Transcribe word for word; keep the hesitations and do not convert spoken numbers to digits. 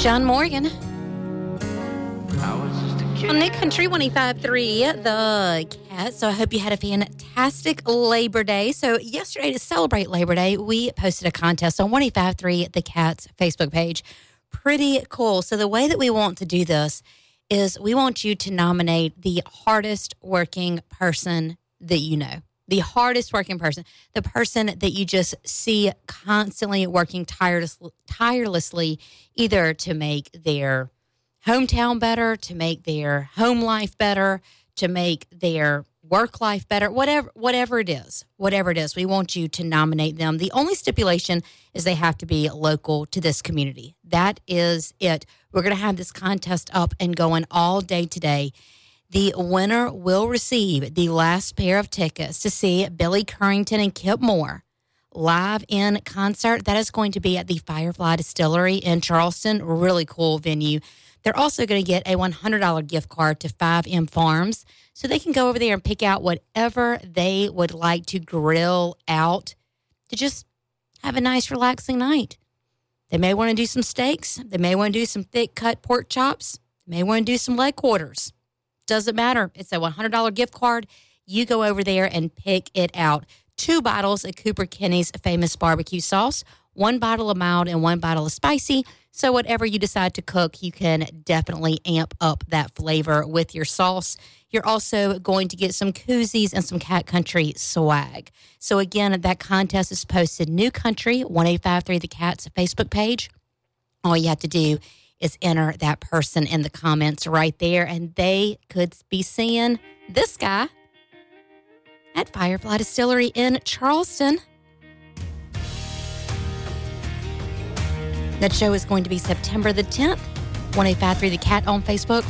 John Morgan. On Nick Country one oh five point three, The Cat. So I hope you had a fantastic Labor Day. So yesterday, to celebrate Labor Day, we posted a contest on one oh five point three, The Cat's Facebook page. Pretty cool. So the way that we want to do this is we want you to nominate the hardest working person that you know. The hardest working person. The person that you just see constantly working tireless, tirelessly, either to make their hometown better, to make their home life better, to make their work life better, whatever whatever it is, whatever it is, we want you to nominate them. The only stipulation is they have to be local to this community. That is it. We're going to have this contest up and going all day today. The winner will receive the last pair of tickets to see Billy Currington and Kip Moore live in concert. That is going to be at the Firefly Distillery in Charleston. Really cool venue. They're also going to get a one hundred dollars gift card to five M Farms, so they can go over there and pick out whatever they would like to grill out to just have a nice, relaxing night. They may want to do some steaks. They may want to do some thick-cut pork chops. They may want to do some leg quarters. Doesn't matter. It's a one hundred dollars gift card. You go over there and pick it out. Two bottles of Cooper Kenny's famous barbecue sauce, one bottle of mild and one bottle of spicy. So whatever you decide to cook, you can definitely amp up that flavor with your sauce. You're also going to get some koozies and some Cat Country swag. So again, that contest is posted New Country one oh five point three The Cat's Facebook page. All you have to do is enter that person in the comments right there, and they could be seeing this guy at Firefly Distillery in Charleston. That show is going to be September the tenth. one oh five point three The Cat on Facebook.